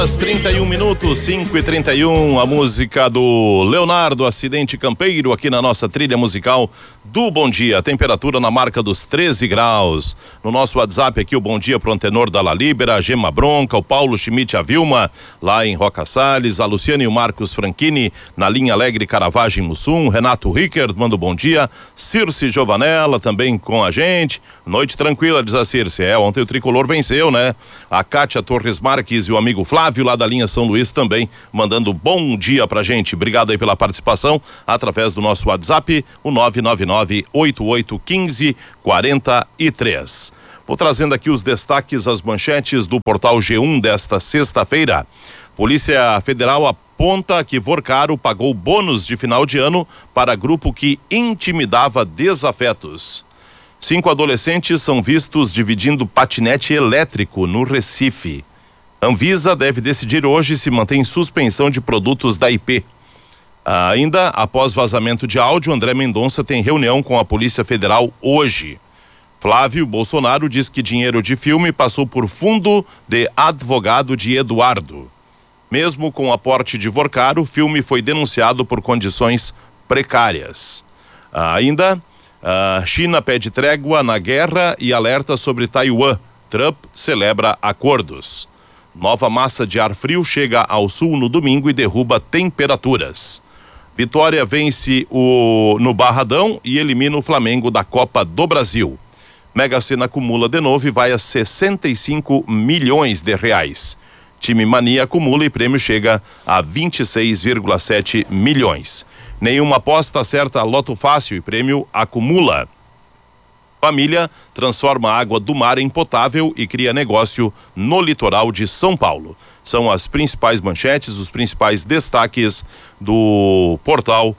31 minutos, 5h31, a música do Leonardo, Acidente Campeiro, aqui na nossa trilha musical do Bom Dia. Temperatura na marca dos 13 graus. No nosso WhatsApp aqui, o bom dia pro Antenor da La Libera, a Gema Bronca, o Paulo Schmidt, a Vilma, lá em Roca Salles, a Luciane e o Marcos Franchini, na linha Alegre Caravagem Mussum, Renato Rickert, manda um bom dia, Circe Giovanella também com a gente, noite tranquila, diz a Circe. Ontem o Tricolor venceu, né? A Kátia Torres Marques e o amigo Flávio, lá da linha São Luís, também mandando bom dia pra gente. Obrigado aí pela participação através do nosso WhatsApp, o 999-8815-43. Vou trazendo aqui os destaques, as manchetes do portal G1 desta sexta-feira. Polícia Federal aponta que Vorcaro pagou bônus de final de ano para grupo que intimidava desafetos. 5 adolescentes são vistos dividindo patinete elétrico no Recife. Anvisa deve decidir hoje se mantém suspensão de produtos da IP. Ainda, após vazamento de áudio, André Mendonça tem reunião com a Polícia Federal hoje. Flávio Bolsonaro diz que dinheiro de filme passou por fundo de advogado de Eduardo. Mesmo com o aporte de Vorcaro, o filme foi denunciado por condições precárias. Ainda, China pede trégua na guerra e alerta sobre Taiwan. Trump celebra acordos. Nova massa de ar frio chega ao sul no domingo e derruba temperaturas. Vitória vence no Barradão e elimina o Flamengo da Copa do Brasil. Mega Sena acumula de novo e vai a 65 milhões de reais. Time Mania acumula e prêmio chega a 26,7 milhões. Nenhuma aposta acerta Loto Fácil e prêmio acumula. Família transforma a água do mar em potável e cria negócio no litoral de São Paulo. São as principais manchetes, os principais destaques do portal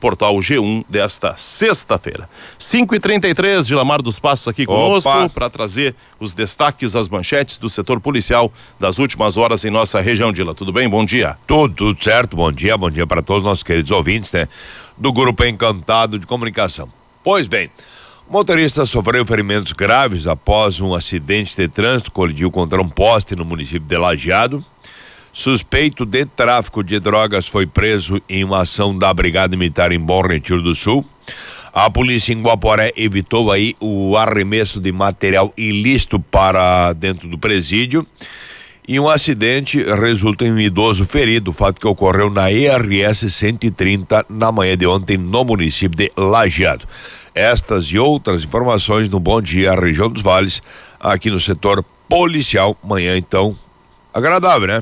G1 desta sexta-feira. 5h33, Gilamar dos Passos aqui conosco para trazer os destaques, as manchetes do setor policial das últimas horas em nossa região. Dila, tudo bem? Bom dia. Tudo certo, bom dia para todos os nossos queridos ouvintes, né? Do Grupo Encantado de Comunicação. Pois bem, o motorista sofreu ferimentos graves após um acidente de trânsito, colidiu contra um poste no município de Lajeado. Suspeito de tráfico de drogas foi preso em uma ação da Brigada Militar em Bom Retiro do Sul. A polícia em Guaporé evitou aí o arremesso de material ilícito para dentro do presídio. E um acidente resulta em um idoso ferido, fato que ocorreu na ERS 130 na manhã de ontem no município de Lajeado. Estas e outras informações no Bom Dia, a região dos Vales, aqui no setor policial. Manhã, então, agradável, né?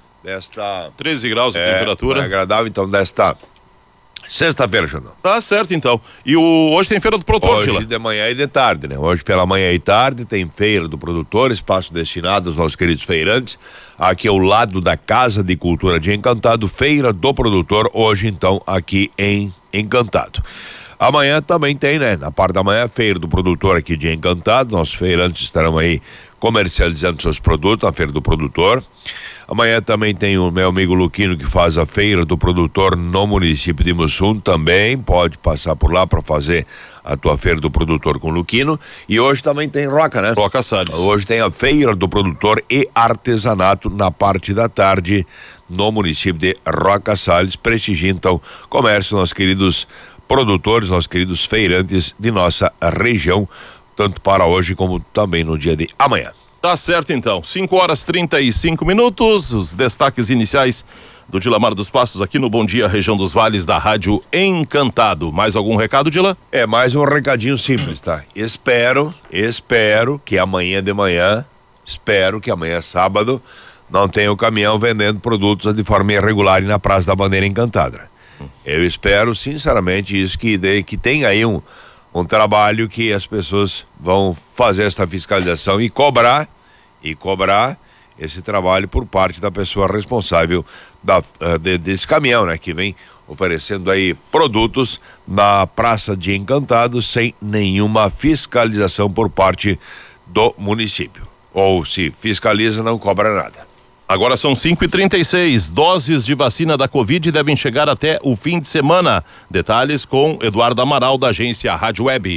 Desta 13 graus de temperatura. Agradável, então, desta sexta-feira, Jornal. Tá certo, então. E hoje tem feira do produtor, Tila? Hoje de manhã e de tarde, né? Hoje pela manhã e tarde tem feira do produtor, espaço destinado aos nossos queridos feirantes, aqui ao lado da Casa de Cultura de Encantado, feira do produtor, hoje então aqui em Encantado. Amanhã também tem, né? Na parte da manhã, feira do produtor aqui de Encantado, nossos feirantes estarão aí comercializando seus produtos na feira do produtor. Amanhã também tem o meu amigo Luquino que faz a feira do produtor no município de Mussum, também pode passar por lá para fazer a tua feira do produtor com o Luquino. E hoje também tem Roca, né? Roca Salles. Hoje tem a feira do produtor e artesanato na parte da tarde no município de Roca Salles. Prestigia então comércio, nossos queridos produtores, nossos queridos feirantes de nossa região, tanto para hoje como também no dia de amanhã. Tá certo, então. 5h35, os destaques iniciais do Dilamar dos Passos aqui no Bom Dia, região dos Vales da Rádio Encantado. Mais algum recado, Dila? Mais um recadinho simples, tá? Espero que amanhã de manhã, sábado, não tenha o caminhão vendendo produtos de forma irregular na Praça da Bandeira Encantada. Eu espero, sinceramente, isso que tenha aí um trabalho que as pessoas vão fazer essa fiscalização e cobrar esse trabalho por parte da pessoa responsável desse caminhão, né? Que vem oferecendo aí produtos na Praça de Encantado sem nenhuma fiscalização por parte do município. Ou se fiscaliza, não cobra nada. Agora são 5h36. Doses de vacina da Covid devem chegar até o fim de semana. Detalhes com Eduardo Amaral, da agência Rádio Web.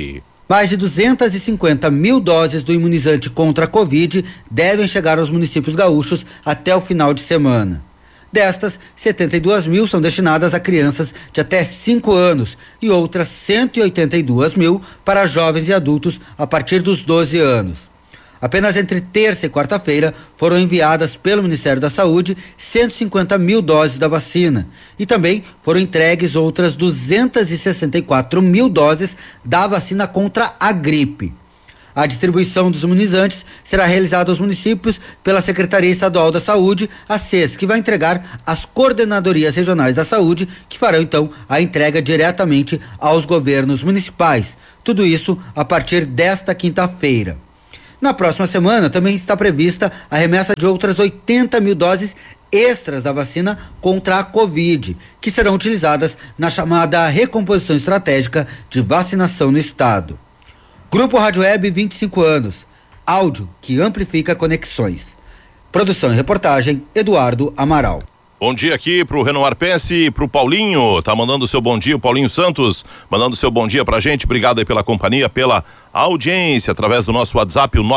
Mais de 250 mil doses do imunizante contra a Covid devem chegar aos municípios gaúchos até o final de semana. Destas, 72 mil são destinadas a crianças de até 5 anos e outras 182 mil para jovens e adultos a partir dos 12 anos. Apenas entre terça e quarta-feira foram enviadas pelo Ministério da Saúde 150 mil doses da vacina e também foram entregues outras 264 mil doses da vacina contra a gripe. A distribuição dos imunizantes será realizada aos municípios pela Secretaria Estadual da Saúde, a SES, que vai entregar às coordenadorias regionais da saúde, que farão então a entrega diretamente aos governos municipais. Tudo isso a partir desta quinta-feira. Na próxima semana também está prevista a remessa de outras 80 mil doses extras da vacina contra a Covid, que serão utilizadas na chamada recomposição estratégica de vacinação no estado. Grupo Rádio Web, 25 anos. Áudio que amplifica conexões. Produção e reportagem, Eduardo Amaral. Bom dia aqui pro Renoir PS e pro Paulinho, tá mandando seu bom dia, o Paulinho Santos, mandando seu bom dia pra gente, obrigado aí pela companhia, pela audiência, através do nosso WhatsApp, o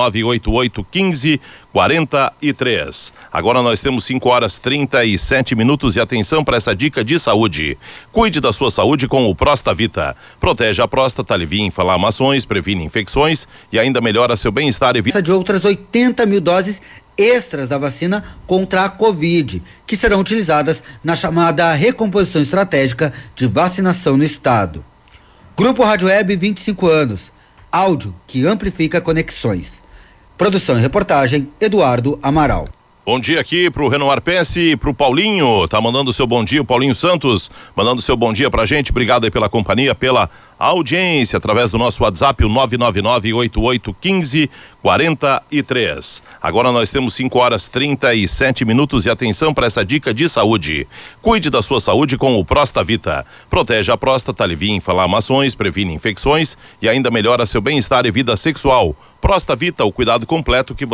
999-8815-43. Agora nós temos 5h37 e atenção para essa dica de saúde. Cuide da sua saúde com o Prostavita. Protege a próstata, alivia inflamações, previne infecções e ainda melhora seu bem-estar e vida. De outras 80 mil doses extras da vacina contra a Covid, que serão utilizadas na chamada recomposição estratégica de vacinação no estado. Grupo Rádio Web, 25 anos. Áudio que amplifica conexões. Produção e reportagem, Eduardo Amaral. Bom dia aqui pro Renoir PS e pro Paulinho, tá mandando seu bom dia, o Paulinho Santos, mandando seu bom dia pra gente, obrigado aí pela companhia, pela audiência, através do nosso WhatsApp, o 999-8815-43. Agora nós temos 5h37 e atenção para essa dica de saúde. Cuide da sua saúde com o Prostavita. Protege a próstata, alivia inflamações, previne infecções e ainda melhora seu bem-estar e vida sexual. Prostavita, o cuidado completo que você